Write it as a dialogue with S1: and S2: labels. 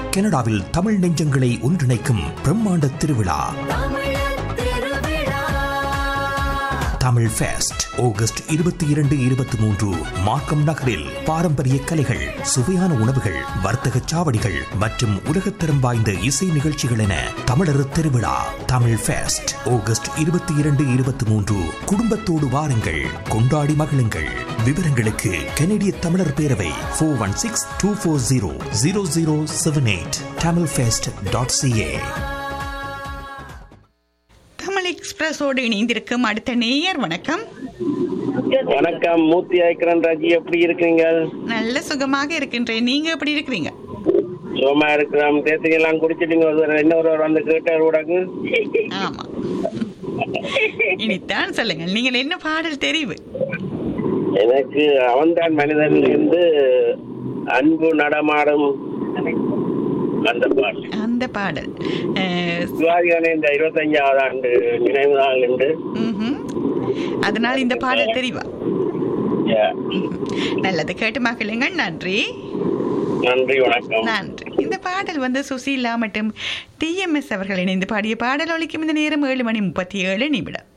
S1: கனடாவில் தமிழ் நெஞ்சங்களை ஒன்றிணைக்கும் பிரம்மாண்ட திருவிழா தமிழ் ஃபெஸ்ட் ஆகஸ்ட் 22-23 மார்க்கம் நகரில் பாரம்பரிய கலைகள், சுவையான உணவுகள், வர்த்தக சாவடிகள் மற்றும் உலகத்தரம் வாய்ந்த இசை நிகழ்ச்சிகள் என தமிழர் திருவிழா தமிழ் ஃபெஸ்ட் ஆகஸ்ட் 22-23. குடும்பத்தோடு வாருங்கள், கொண்டாடி மகிழுங்கள். விவரங்களுக்கு கனடிய தமிழர் பேரவை 416-240-0078 tamilfest.ca.
S2: எக்ஸ்பிரஸோடு இணைந்திருக்கும் அடுத்த நேயர். வணக்கம்.
S3: வணக்கம், மூர்த்தி ஆய்க்கிறன். ராஜி, எப்படி இருக்கீங்க?
S2: நல்ல சுகமாக இருக்கின்றேன். நீங்க எப்படி இருக்கிறீங்க?
S3: சுகமா இருக்கிறோம். தேசிங்க எல்லாம் குடிச்சிட்டீங்க? இன்னொரு வந்து கேட்டார் கூடாது.
S2: ஆமா, இனித்தான் சொல்லுங்க, நீங்கள் என்ன பாடல் தெரிவு?
S3: எனக்கு அவன்தான் மனிதன் இருந்து அன்பு நடமாடும்
S2: அந்த பாடல்
S3: சிவாஜியான இந்த 25வது ஆண்டு நினைவு நாள் என்று,
S2: அதனால் இந்த பாடல் தெரிவா? நல்லது, கேட்டு மகிழுங்கள். நன்றி.
S3: நன்றி, வணக்கம்.
S2: நன்றி. இந்த பாடல் வந்து சுசீலா மற்றும் TMS அவர்கள் இணைந்து பாடிய பாடல். ஒலிக்கும் இந்த நேரம் 7:37.